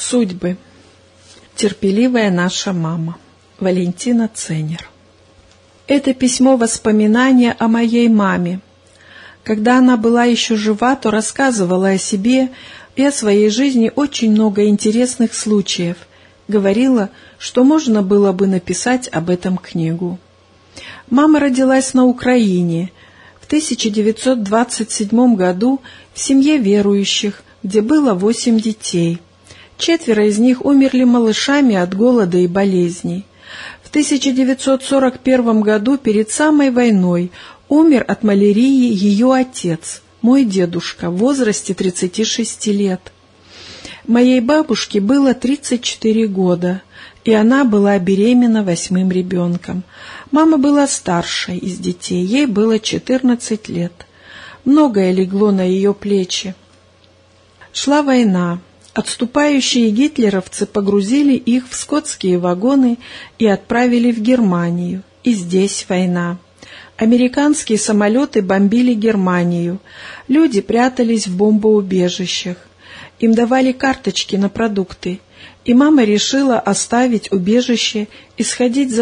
Судьбы. Терпеливая наша мама. Валентина Ценер. Это письмо воспоминания о моей маме. Когда она была еще жива, то рассказывала о себе и о своей жизни очень много интересных случаев. Говорила, что можно было бы написать об этом книгу. Мама родилась на Украине в 1927 году в семье верующих, где было 8 детей. 4 из них умерли малышами от голода и болезней. В 1941 году, перед самой войной, умер от малярии ее отец, мой дедушка, в возрасте 36 лет. Моей бабушке было 34 года, и она была беременна 8-м ребенком. Мама была старшей из детей, ей было 14 лет. Многое легло на ее плечи. Шла война. Отступающие гитлеровцы погрузили их в скотские вагоны и отправили в Германию. И здесь война. Американские самолеты бомбили Германию. Люди прятались в бомбоубежищах. Им давали карточки на продукты. И мама решила оставить убежище и сходить за